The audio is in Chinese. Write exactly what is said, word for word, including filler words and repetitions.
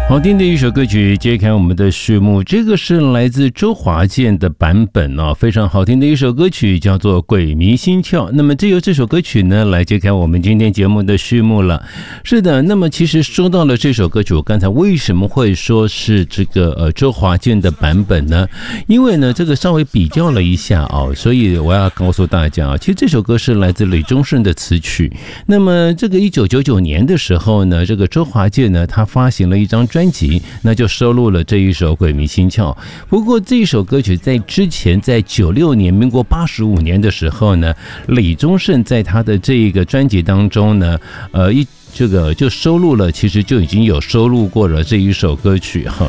好听的一首歌曲，揭开我们的序幕。这个是来自周华健的版本哦，非常好听的一首歌曲，叫做《鬼迷心窍》。那么，借由这首歌曲呢，来揭开我们今天节目的序幕了。是的，那么其实说到了这首歌曲，我刚才为什么会说是这个呃周华健的版本呢？因为呢，这个稍微比较了一下哦，所以我要告诉大家啊，其实这首歌是来自李宗盛的词曲。那么，这个一九九九年的时候呢，这个周华健呢，他发行了一张专辑，那就收录了这一首《鬼迷心窍》。不过这一首歌曲在之前，在九六年，民国八十五年的时候呢，李宗盛在他的这一个专辑当中呢，呃，一这个就收录了，其实就已经有收录过了这一首歌曲哈。